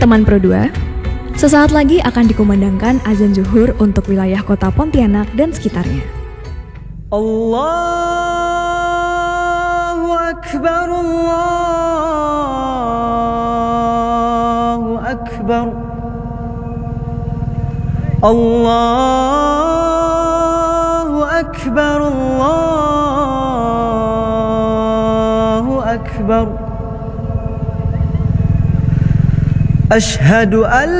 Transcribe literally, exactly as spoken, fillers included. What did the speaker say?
teman Pro dua, sesaat lagi akan dikumandangkan azan zuhur untuk wilayah kota Pontianak dan sekitarnya. Allahu Akbar, Allahu Akbar, Allahu Akbar, Allahu Akbar. Ashhadu an